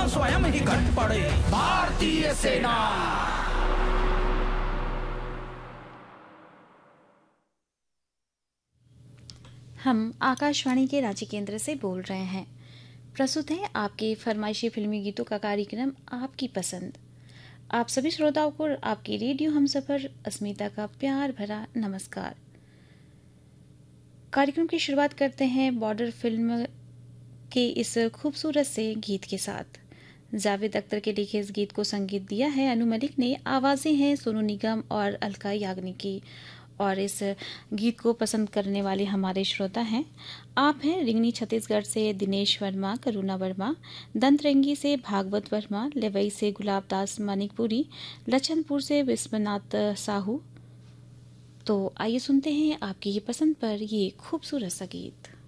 स्वयं ही घट पड़े भारतीय सेना। हम आकाशवाणी के रांची केंद्र से बोल रहे हैं। प्रस्तुत है आपके फरमाइशी फिल्मी गीतों का कार्यक्रम आपकी पसंद। आप सभी श्रोताओं को आपकी रेडियो हमसफर अस्मिता का प्यार भरा नमस्कार। कार्यक्रम की शुरुआत करते हैं बॉर्डर फिल्म के इस खूबसूरत से गीत के साथ। जावेद अख्तर के लिखे इस गीत को संगीत दिया है अनु मलिक ने। आवाज़ें हैं सोनू निगम और अलका याग्निक की। और इस गीत को पसंद करने वाले हमारे श्रोता हैं, आप हैं रिंगनी छत्तीसगढ़ से दिनेश वर्मा, करुणा वर्मा, दंतरंगी से भागवत वर्मा, लेवई से गुलाबदास मानिकपुरी, लछनपुर से विश्वनाथ साहू। तो आइए सुनते हैं आपकी ये पसंद पर ये खूबसूरत सा गीत।